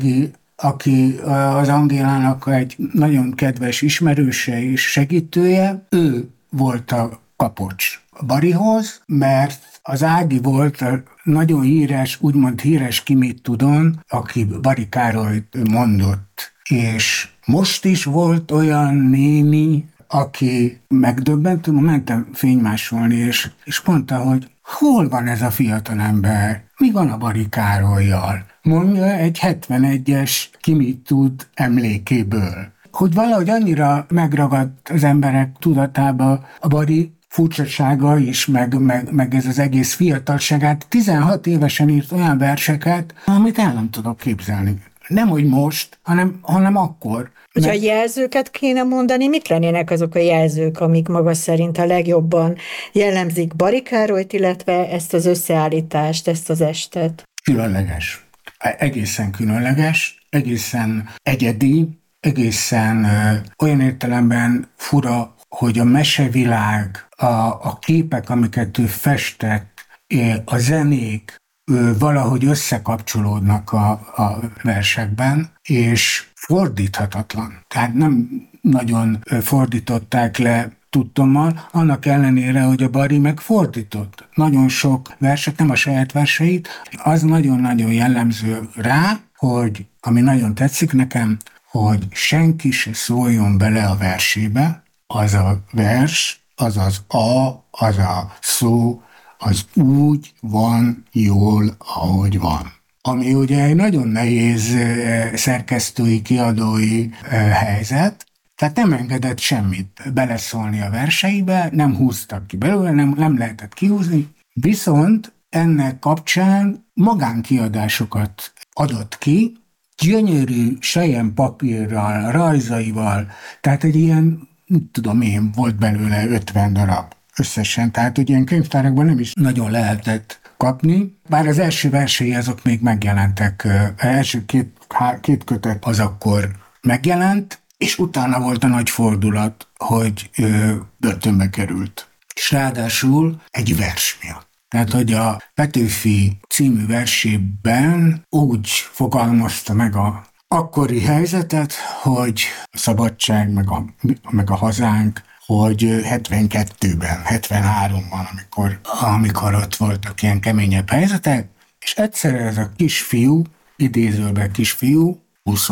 aki az Angélának egy nagyon kedves ismerőse és segítője, ő volt a kapocs Barihoz, mert az Ági volt a nagyon híres, úgymond híres ki mit tudon, aki Bari Károlyt mondott. És most is volt olyan néni, aki megdöbbent, mentem fénymásolni, és mondta, hogy hol van ez a fiatalember? Mi van a Bari Károllyal? Mondja egy 71-es ki mit tud emlékéből. Hogy valahogy annyira megragadt az emberek tudatába a Bari furcsasága is, meg ez az egész fiatalságát. 16 évesen írt olyan verseket, amit el nem tudok képzelni. Nem, hogy most, hanem akkor. Hogyha jelzőket kéne mondani, mik lennének azok a jelzők, amik maga szerint a legjobban jellemzik Bari Károlyt, illetve ezt az összeállítást, ezt az estet? Különleges. Egészen különleges, egészen egyedi, egészen olyan értelemben fura, hogy a mesevilág, a képek, amiket ő festett, a zenék valahogy összekapcsolódnak a versekben, és fordíthatatlan. Tehát nem nagyon fordították le tudtommal, annak ellenére, hogy a Bari megfordított nagyon sok verset, nem a saját verseit, az nagyon-nagyon jellemző rá, hogy ami nagyon tetszik nekem, hogy senki se szóljon bele a versébe, az a vers, az az az a szó, az úgy van jól, ahogy van. Ami ugye egy nagyon nehéz szerkesztői, kiadói helyzet, tehát nem engedett semmit beleszólni a verseibe, nem húztak ki belőle, nem lehetett kihúzni, viszont ennek kapcsán magánkiadásokat adott ki, gyönyörű papírral, rajzaival, tehát egy ilyen, tudom én, volt belőle 50 darab összesen, tehát ugye ilyen könyvtárakban nem is nagyon lehetett kapni, bár az első versei azok még megjelentek, első két kötet az akkor megjelent, és utána volt a nagy fordulat, hogy börtönbe került. És ráadásul egy vers miatt. Tehát, hogy a Petőfi című versében úgy fogalmazta meg a akkori helyzetet, hogy a szabadság, meg a hazánk, hogy 72-ben, 73-ban, amikor ott voltak ilyen keményebb helyzetek, és egyszer ez a kisfiú, idézőben kisfiú, 20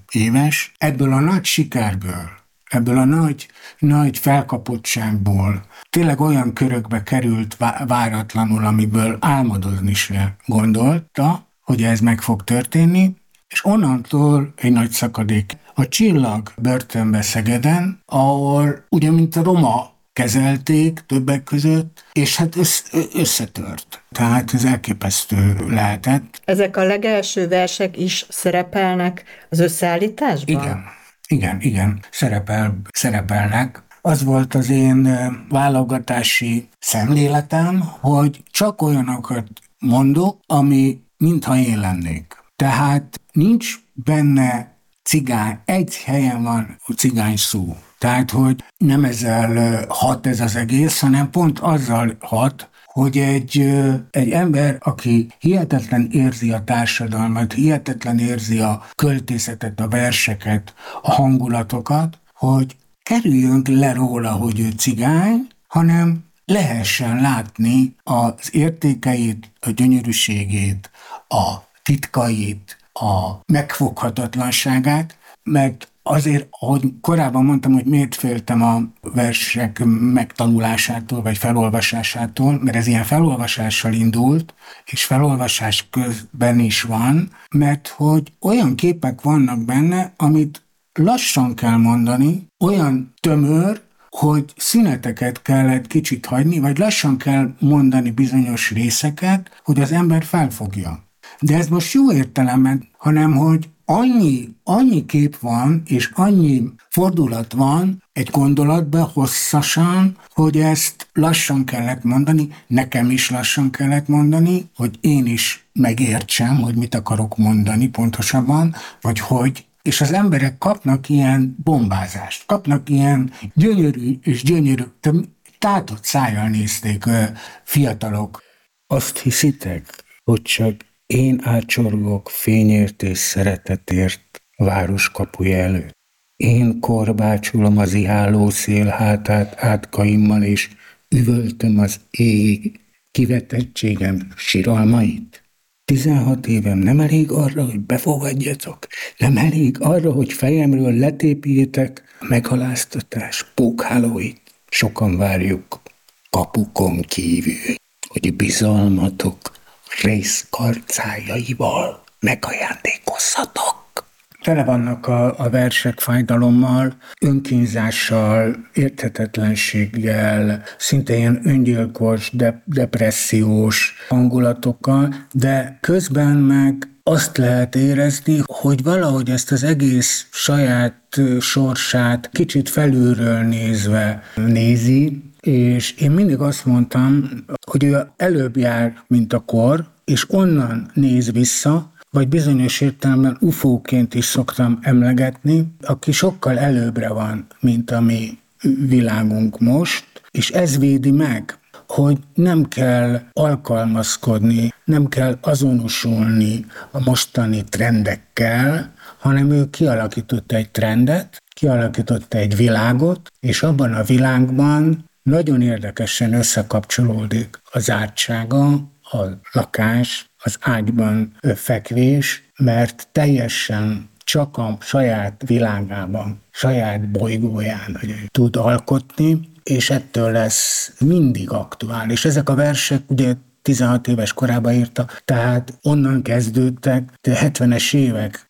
éves, ebből a nagy sikerből, ebből a nagy felkapottságból tényleg olyan körökbe került váratlanul, amiből álmodozni se gondolta, hogy ez meg fog történni, és onnantól egy nagy szakadék. A Csillag börtönbe Szegeden, ahol ugye mint a roma kezelték többek között, és hát összetört. Tehát ez elképesztő lehetett. Ezek a legelső versek is szerepelnek az összeállításban? Igen, szerepelnek. Az volt az én válogatási szemléletem, hogy csak olyanokat mondok, ami mintha én lennék. Tehát nincs benne cigány, egy helyen van a cigány szó. Tehát, hogy nem ezzel hat ez az egész, hanem pont azzal hat, hogy egy ember, aki hihetetlen érzi a társadalmat, hihetetlen érzi a költészetet, a verseket, a hangulatokat, hogy kerüljön le róla, hogy ő cigány, hanem lehessen látni az értékeit, a gyönyörűségét, a titkait, a megfoghatatlanságát, mert azért, ahogy korábban mondtam, hogy miért féltem a versek megtanulásától, vagy felolvasásától, mert ez ilyen felolvasással indult, és felolvasás közben is van, mert hogy olyan képek vannak benne, amit lassan kell mondani, olyan tömör, hogy szüneteket kellett kicsit hagyni, vagy lassan kell mondani bizonyos részeket, hogy az ember felfogja. De ez most jó értelemben, hanem hogy annyi kép van, és annyi fordulat van egy gondolatban hosszasan, hogy ezt lassan kellett mondani, nekem is lassan kellett mondani, hogy én is megértsem, hogy mit akarok mondani pontosabban, vagy hogy, és az emberek kapnak ilyen bombázást, kapnak ilyen gyönyörű, tátott szájjal nézték fiatalok. Azt hiszitek, hogy csak Én átcsorgok fényért és szeretetért a város kapuja előtt. Én korbácsolom az iháló szél hátát átkaimmal, és üvöltöm az ég kivetettségem siralmait. 16 évem nem elég arra, hogy befogadjatok, nem elég arra, hogy fejemről letépjétek a meghaláztatás pókhálóit. Sokan várjuk kapukon kívül, hogy bizalmatok rézkarcájaival megajándékozzatok. Tele vannak a versek fájdalommal, önkínzással, érthetetlenséggel, szinte ilyen öngyilkos, depressziós hangulatokkal, de közben meg azt lehet érezni, hogy valahogy ezt az egész saját sorsát kicsit felülről nézve nézi, és én mindig azt mondtam, hogy ő előbb jár, mint a kor, és onnan néz vissza, vagy bizonyos értelemben ufóként is szoktam emlegetni, aki sokkal előbbre van, mint a mi világunk most, és ez védi meg, hogy nem kell alkalmazkodni, nem kell azonosulni a mostani trendekkel, hanem ő kialakította egy trendet, kialakította egy világot, és abban a világban nagyon érdekesen összekapcsolódik a zártsága, a lakás, az ágyban fekvés, mert teljesen csak a saját világában, saját bolygóján tud alkotni, és ettől lesz mindig aktuális. Ezek a versek ugye 16 éves korában írta, tehát onnan kezdődtek, de 70-es évek,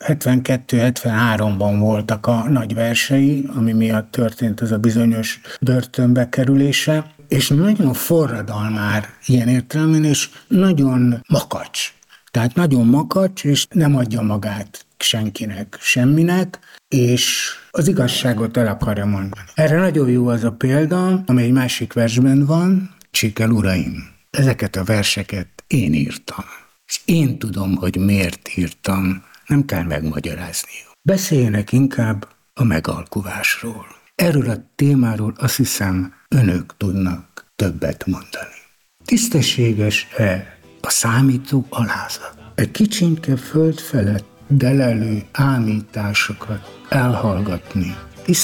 72-73-ban voltak a nagy versei, ami miatt történt az a bizonyos börtönbe kerülése, és nagyon forradalmár ilyen értelemben, és nagyon makacs. Tehát nagyon makacs, és nem adja magát senkinek, semminek, és az igazságot el akarja mondani. Erre nagyon jó az a példa, ami egy másik versben van, Csikel uraim. Ezeket a verseket én írtam. És én tudom, hogy miért írtam, nem kell megmagyarázni. Beszéljenek inkább a megalkuvásról. Erről a témáról azt hiszem, önök tudnak többet mondani. Tisztességes-e a számító alázat? Egy kicsinke föld felett delelő ámításokat elhallgatni.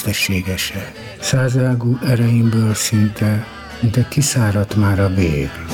Tisztességes-e? Százágú ereimből szinte kiszáradt már a vér.